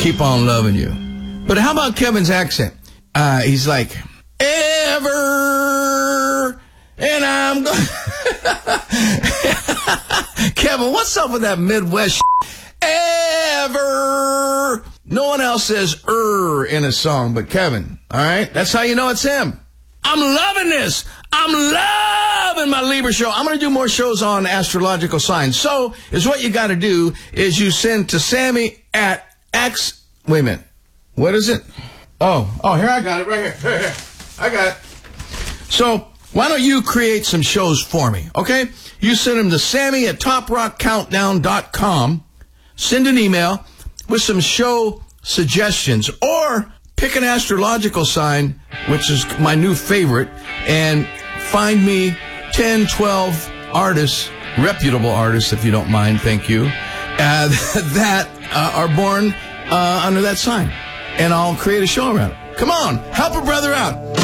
keep on loving you. But how about Kevin's accent? He's like, ever, and I'm going. Kevin, what's up with that Midwest ever? No one else says in a song but Kevin. All right? That's how you know it's him. I'm loving this. I'm loving my Libra show. I'm going to do more shows on astrological signs. So, is what you got to do is you send to Sammy at X. Wait a minute. What is it? Oh, here I got it right here. I got it. So, why don't you create some shows for me, okay? You send them to Sammy at toprockcountdown.com. Send an email with some show suggestions, or pick an astrological sign, which is my new favorite, and find me 10, 12 artists, reputable artists, if you don't mind, thank you, that are born under that sign. And I'll create a show around it. Come on, help a brother out.